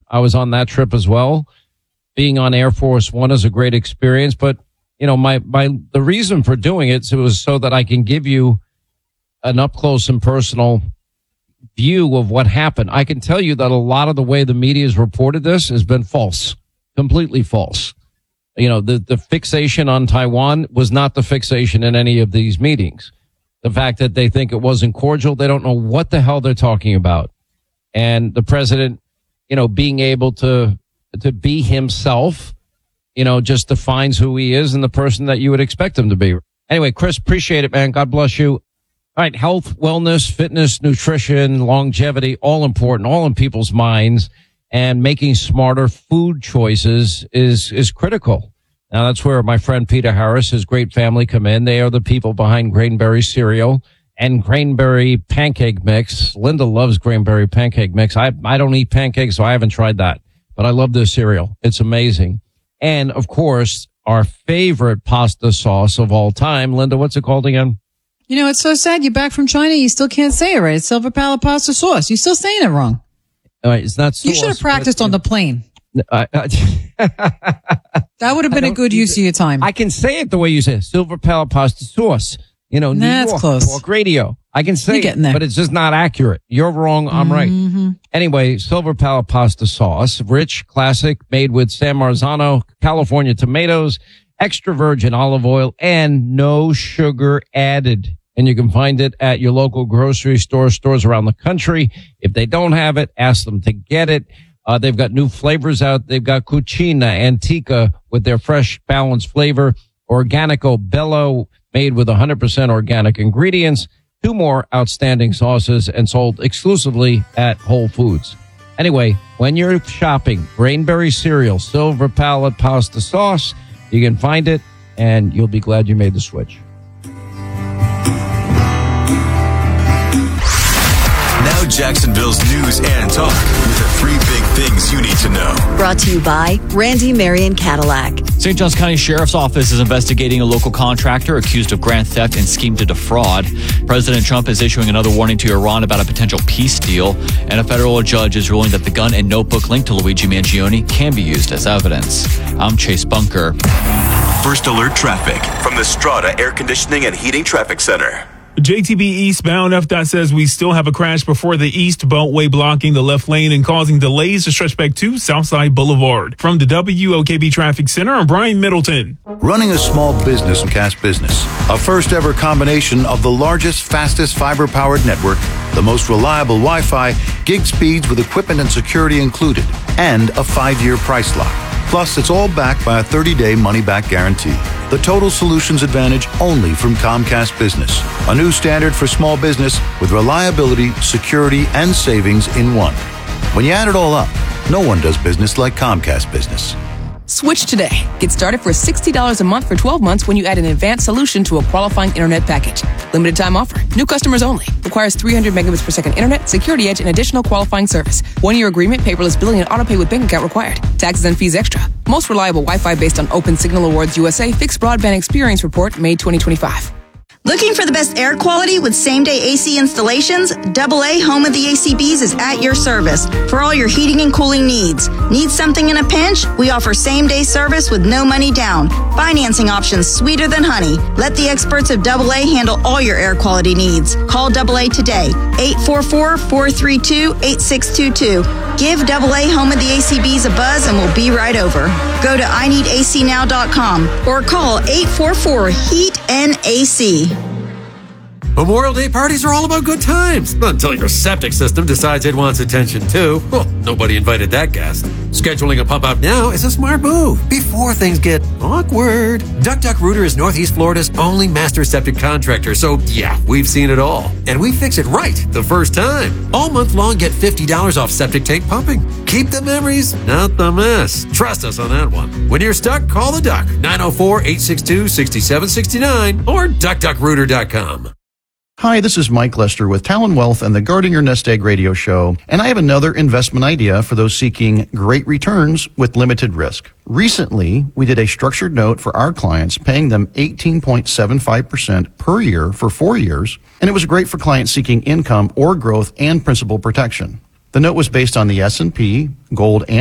I was on that trip as well. Being on Air Force One is a great experience, but the reason for doing it was so that I can give you an up close and personal view of what happened. I can tell you that a lot of the way the media has reported this has been false, completely false. The fixation on Taiwan was not the fixation in any of these meetings. The fact that they think it wasn't cordial, they don't know what the hell they're talking about. And the president, being able to be himself, just defines who he is and the person that you would expect him to be. Anyway, Chris, appreciate it, man. God bless you. All right. Health, wellness, fitness, nutrition, longevity, all important, all in people's minds, and making smarter food choices is critical. Now, that's where my friend Peter Harris, his great family come in. They are the people behind Grainberry cereal and Grainberry pancake mix. Linda loves Grainberry pancake mix. I don't eat pancakes, so I haven't tried that, but I love this cereal. It's amazing. And of course, our favorite pasta sauce of all time. Linda, what's it called again? It's so sad. You're back from China. You still can't say it right. It's Silver Palate pasta sauce. You're still saying it wrong. All right, it's not sauce. You should have practiced on the plane. That would have been a good use of your time. I can say it the way you say it. Silver Palate pasta sauce. New That's York, close. Talk radio. I can say You're it, there. but it's just not accurate. You're wrong. I'm right. Anyway, Silver Palate pasta sauce, rich, classic, made with San Marzano, California tomatoes, extra virgin olive oil, and no sugar added. And you can find it at your local grocery stores around the country. If they don't have it, ask them to get it. They've got new flavors out. They've got Cucina Antica with their fresh, balanced flavor. Organico Bello, made with 100% organic ingredients. 2 more outstanding sauces and sold exclusively at Whole Foods. Anyway, when you're shopping Grainberry cereal, Silver Palate pasta sauce, you can find it and you'll be glad you made the switch. Now Jacksonville's news and talk with the 3 big things you need to know. Brought to you by Randy Marion Cadillac. St. Johns County Sheriff's Office is investigating a local contractor accused of grand theft and scheme to defraud. President Trump is issuing another warning to Iran about a potential peace deal, and a federal judge is ruling that the gun and notebook linked to Luigi Mangione can be used as evidence. I'm Chase Bunker. First alert traffic from the Strata Air Conditioning and Heating Traffic Center. JTB eastbound, FDOT says we still have a crash before the East Beltway blocking the left lane and causing delays to stretch back to Southside Boulevard. From the WOKB Traffic Center, I'm Brian Middleton. Running a small business and cash business. A first ever combination of the largest, fastest fiber-powered network, the most reliable Wi-Fi, gig speeds with equipment and security included, and a 5-year price lock. Plus, it's all backed by a 30-day money-back guarantee. The total solutions advantage only from Comcast Business. A new standard for small business with reliability, security, and savings in one. When you add it all up, no one does business like Comcast Business. Switch today. Get started for $60 a month for 12 months when you add an advanced solution to a qualifying internet package. Limited time offer. New customers only. Requires 300 megabits per second internet, security edge, and additional qualifying service. 1-year agreement, paperless billing, and autopay with bank account required. Taxes and fees extra. Most reliable Wi-Fi based on Open Signal Awards USA Fixed Broadband Experience Report, May 2025. Looking for the best air quality with same-day AC installations? AA Home of the ACBs is at your service for all your heating and cooling needs. Need something in a pinch? We offer same-day service with no money down. Financing options sweeter than honey. Let the experts of AA handle all your air quality needs. Call AA today, 844-432-8622. Give AA Home of the ACBs a buzz and we'll be right over. Go to INeedACNow.com or call 844-HEAT-NAC. Memorial Day parties are all about good times, until your septic system decides it wants attention too. Well, nobody invited that guest. Scheduling a pump out now is a smart move before things get awkward. Duck Rooter is Northeast Florida's only master septic contractor, so yeah, we've seen it all. And we fix it right the first time. All month long, get $50 off septic tank pumping. Keep the memories, not the mess. Trust us on that one. When you're stuck, call the Duck, 904-862-6769 or duckrooter.com. Hi, this is Mike Lester with Talon Wealth and the Guarding Your Nest Egg radio show, and I have another investment idea for those seeking great returns with limited risk. Recently, we did a structured note for our clients, paying them 18.75% per year for 4 years, and it was great for clients seeking income or growth and principal protection. The note was based on the S&P, gold, and